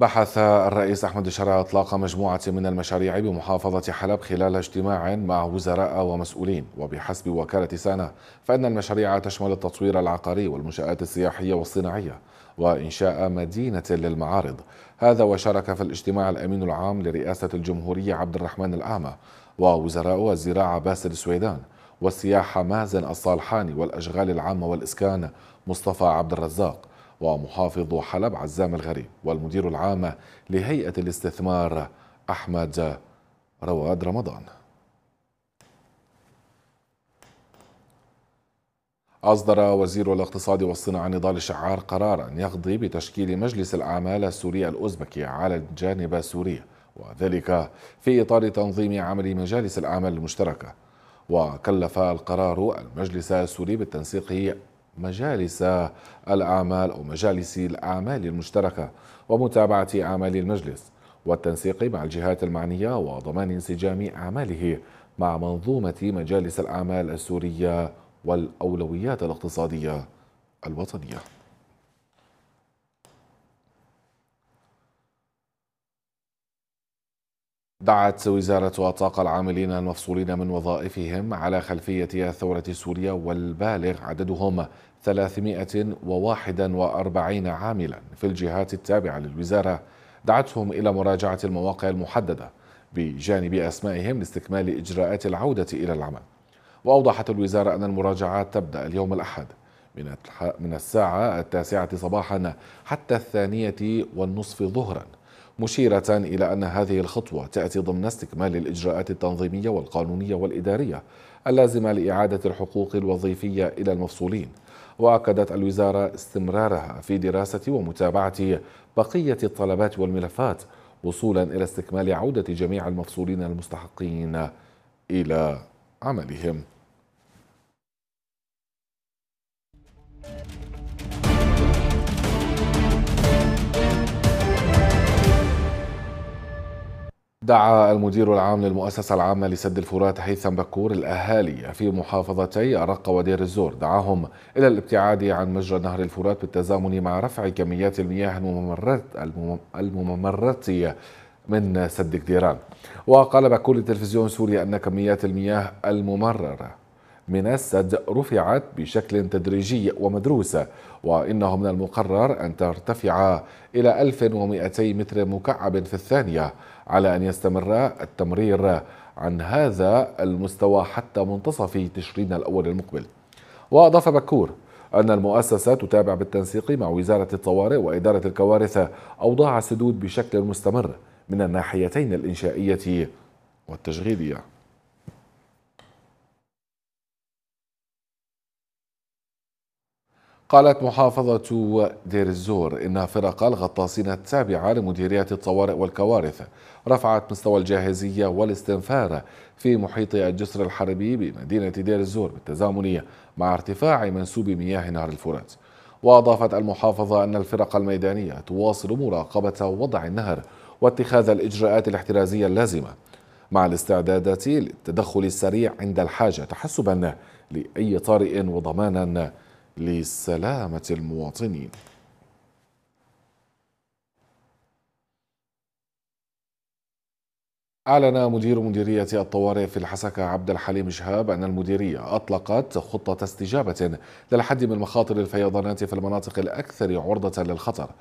بحث الرئيس أحمد الشرع إطلاق مجموعة من المشاريع بمحافظة حلب خلال اجتماع مع وزراء ومسؤولين. وبحسب وكالة سانا فإن المشاريع تشمل التطوير العقاري والمنشآت السياحية والصناعية وإنشاء مدينة للمعارض. هذا وشارك في الاجتماع الأمين العام لرئاسة الجمهورية عبد الرحمن الأعمى، ووزراء الزراعة باسل السويدان، والسياحة مازن الصالحاني، والأشغال العامة والإسكان مصطفى عبد الرزاق، ومحافظ حلب عزام الغريب، والمدير العام لهيئة الاستثمار أحمد رواد رمضان. أصدر وزير الاقتصاد والصناعة نضال الشعار قرارا يقضي بتشكيل مجلس الأعمال السوري الأوزبكي على الجانب السوري، وذلك في إطار تنظيم عمل مجالس الأعمال المشتركة. وكلف القرار المجلس السوري بالتنسيق مجالس الأعمال أو مجالس الأعمال المشتركة ومتابعة أعمال المجلس والتنسيق مع الجهات المعنية وضمان انسجام أعماله مع منظومة مجالس الأعمال السورية والأولويات الاقتصادية الوطنية. دعت وزارة الطاقة العاملين المفصولين من وظائفهم على خلفية الثورة السورية، والبالغ عددهم 341 عاملا في الجهات التابعة للوزارة، دعتهم إلى مراجعة المواقع المحددة بجانب أسمائهم لاستكمال إجراءات العودة إلى العمل. وأوضحت الوزارة أن المراجعات تبدأ اليوم الأحد من الساعة 9 صباحا حتى 2:30 ظهرا، مشيرة إلى أن هذه الخطوة تأتي ضمن استكمال الإجراءات التنظيمية والقانونية والإدارية اللازمة لإعادة الحقوق الوظيفية إلى المفصولين. وأكدت الوزارة استمرارها في دراسة ومتابعة بقية الطلبات والملفات وصولا إلى استكمال عودة جميع المفصولين المستحقين إلى عملهم. دعا المدير العام للمؤسسة العامة لسد الفرات هيثم بكور الأهالي في محافظتي الرقة ودير الزور، دعاهم إلى الابتعاد عن مجرى نهر الفرات بالتزامن مع رفع كميات المياه الممرة من سد كديران. وقال بكور لتلفزيون سوريا أن كميات المياه الممررة من السد رفعت بشكل تدريجي ومدروس، وإنه من المقرر أن ترتفع إلى 1200 متر مكعب في الثانية، على أن يستمر التمرير عن هذا المستوى حتى منتصف تشرين الأول المقبل. وأضاف بكور أن المؤسسة تتابع بالتنسيق مع وزارة الطوارئ وإدارة الكوارث أوضاع السدود بشكل مستمر من الناحيتين الإنشائية والتشغيلية. قالت محافظة دير الزور إن فرق الغطاسين التابعة لمديرية الطوارئ والكوارث رفعت مستوى الجاهزية والاستنفار في محيط الجسر الحربي بمدينة دير الزور بالتزامن مع ارتفاع منسوب مياه نهر الفرات. وأضافت المحافظة أن الفرق الميدانية تواصل مراقبة وضع النهر واتخاذ الإجراءات الاحترازية اللازمة مع الاستعدادات للتدخل السريع عند الحاجة تحسبا لأي طارئ وضمانا لسلامة المواطنين. أعلن مدير مديرية الطوارئ في الحسكة عبد الحليم شهاب أن المديرية أطلقت خطة استجابة للحد من مخاطر الفيضانات في المناطق الأكثر عرضة للخطر،